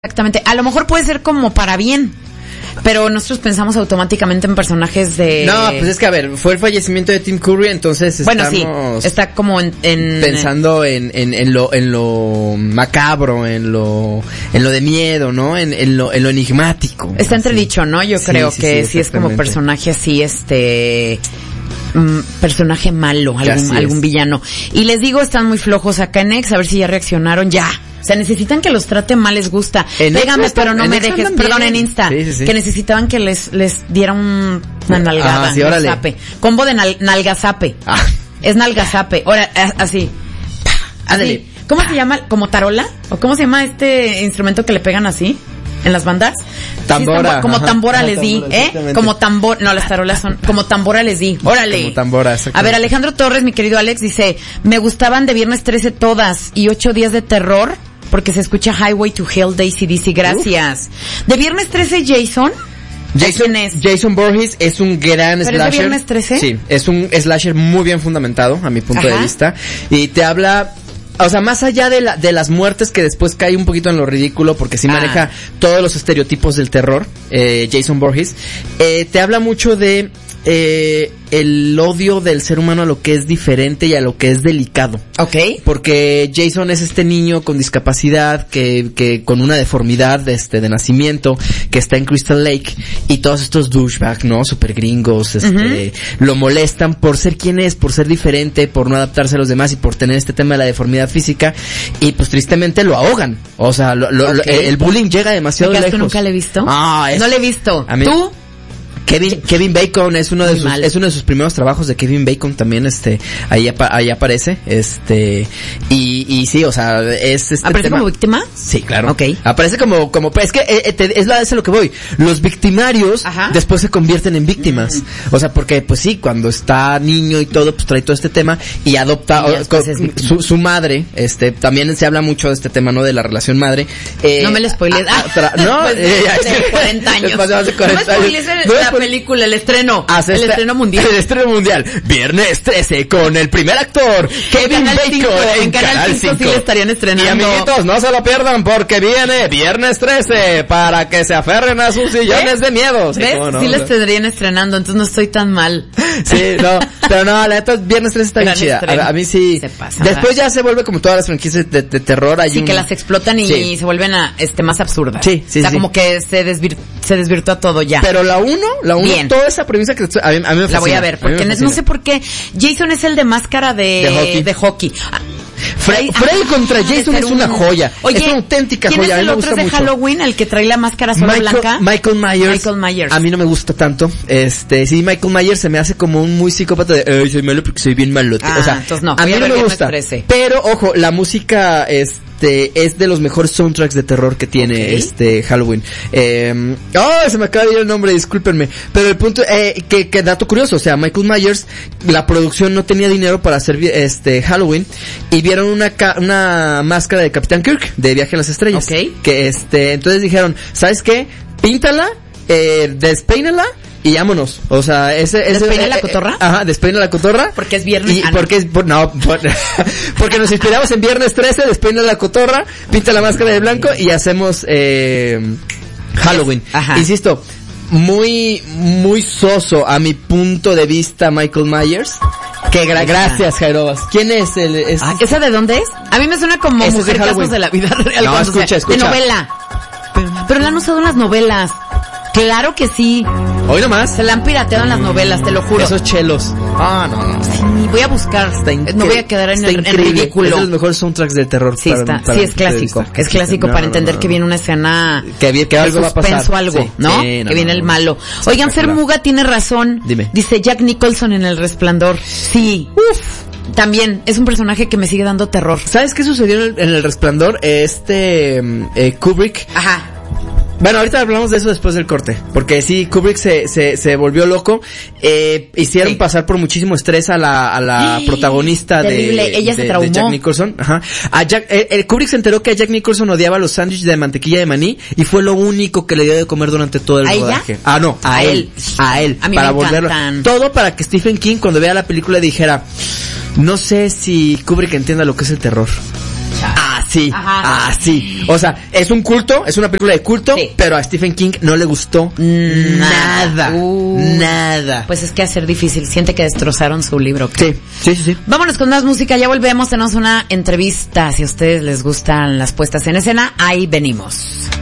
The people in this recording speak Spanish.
Exactamente. A lo mejor puede ser como para bien, pero nosotros pensamos automáticamente en personajes de... No, pues es que a ver, fue el fallecimiento de Tim Curry, entonces bueno, estamos... sí, está como en pensando en lo macabro, en lo de miedo, ¿no? En lo enigmático. Está entredicho, ¿no? Yo creo que sí es como personaje así, personaje malo, algún villano. Y les digo, están muy flojos acá en Ex, a ver si ya reaccionaron, ya. O sea, necesitan que los trate mal, les gusta. Pégame, pero no me dejes. Perdón, en Insta. Sí. Que necesitaban que les diera una nalgada. Sí, órale. Zape. Combo de nalgazape. Es nalgazape. Ahora, así. Así. ¿Cómo se llama? ¿Como tarola? ¿O cómo se llama este instrumento que le pegan así? ¿En las bandas? Tambora. Sí, como tambora les di, Como tambor, no, las tarolas son, como tambora les di. Órale. Como tambora, a ver, Alejandro Torres, mi querido Alex, dice, me gustaban de Viernes 13 todas y 8 días de terror, porque se escucha Highway to Hell de AC/DC, gracias. De Viernes 13, Jason Voorhees es un gran slasher. ¿Es de Viernes 13? Sí, es un slasher muy bien fundamentado, a mi punto de vista, y te habla... O sea, más allá de las muertes, que después cae un poquito en lo ridículo, porque sí maneja todos los estereotipos del terror, Jason Voorhees, te habla mucho de el odio del ser humano a lo que es diferente y a lo que es delicado. Okay. Porque Jason es este niño con discapacidad, que con una deformidad de nacimiento, que está en Crystal Lake, y todos estos douchebags, ¿no? Super gringos, lo molestan por ser quien es, por ser diferente, por no adaptarse a los demás y por tener este tema de la deformidad física, y pues tristemente lo ahogan. O sea, el bullying llega demasiado lejos. ¿Tú nunca le he visto? No le he visto. ¿Tú? Kevin Bacon es uno de sus primeros trabajos de Kevin Bacon también, ahí aparece, y sí, o sea, es ¿aparece tema. Como víctima? Sí, claro. Okay. Aparece como, es que, es a lo que voy. Los victimarios, después se convierten en víctimas. O sea, porque, pues sí, cuando está niño y todo, pues trae todo este tema y adopta, su madre, también se habla mucho de este tema, ¿no? De la relación madre. No me lo spoilees. No, de 40 años. Hace 40 años. La película, el estreno. El estreno mundial. El estreno mundial. Viernes 13 con el primer actor, Kevin Bacon, en Canal 5. Sí le estarían estrenando. Y amiguitos, no se lo pierdan porque viene Viernes 13 para que se aferren a sus sillones de miedo. ¿Ves? Sí le estarían estrenando, entonces no estoy tan mal. Sí, no, pero no, la neta, Viernes 13 está bien chida. A mí sí. Se pasa. Después ya se vuelve como todas las franquicias de terror. Sí, que las explotan y se vuelven más absurdas. Sí. O sea, como que se desvirtúa todo ya. Pero la uno, toda esa premisa que a mí me fascina. La voy a ver, porque no sé por qué. Jason es el de máscara de hockey. Freddy contra Jason es una joya. Oye, es una auténtica ¿quién joya. Es el otro de Halloween, el que trae la máscara solo blanca? Michael Myers. A mí no me gusta tanto. Sí, Michael Myers se me hace como un muy psicópata de, soy malo porque soy bien malote. O sea, entonces no. A mí no me gusta. Pero, ojo, la música, es de los mejores soundtracks de terror que tiene Halloween. Se me acaba de ir el nombre, discúlpenme. Pero el punto, que dato curioso, o sea, Michael Myers, la producción no tenía dinero para hacer Halloween, y vieron una máscara de Capitán Kirk de Viaje a las Estrellas. Que entonces dijeron, ¿sabes qué? Píntala, despeínala y vámonos. O sea, ¿despeina la cotorra? Despeina la cotorra. Porque es viernes. Porque nos inspiramos en Viernes 13, despeina la cotorra, pinta la máscara de blanco y hacemos Halloween. Insisto, muy, muy soso a mi punto de vista Michael Myers. Gracias, Jairobas. ¿Quién es ¿Esa de dónde es? A mí me suena como Mujer Casos de la Vida Real. No, escucha. De novela. Pero la han usado en las novelas. Claro que sí. Hoy nomás. Se la han pirateado en las novelas, te lo juro. Esos chelos. No. Sí, voy a buscar. No voy a quedar en ridículo. Es de los mejores soundtracks de terror. Sí, es clásico. Es clásico para entender que viene una escena. Que algo va a pasar. Algo, ¿no? Que viene el malo. Oigan, Fer Muga tiene razón. Dime. Dice Jack Nicholson en El Resplandor. Sí. También es un personaje que me sigue dando terror. ¿Sabes qué sucedió en El Resplandor? Kubrick. Bueno, ahorita hablamos de eso después del corte, porque sí, Kubrick se volvió loco, hicieron pasar por muchísimo estrés a la protagonista ella se traumó. De Jack Nicholson, Kubrick se enteró que a Jack Nicholson odiaba los sándwiches de mantequilla de maní y fue lo único que le dio de comer durante todo el rodaje. No, a él, a mí para me volverlo, encantan. todo para que Stephen King cuando vea la película dijera, no sé si Kubrick entienda lo que es el terror. Así, así. O sea, es un culto, es una película de culto, pero a Stephen King no le gustó nada. Nada. Pues es que hacer difícil, siente que destrozaron su libro. Sí. Vámonos con más música, ya volvemos, tenemos una entrevista, si a ustedes les gustan las puestas en escena, ahí venimos.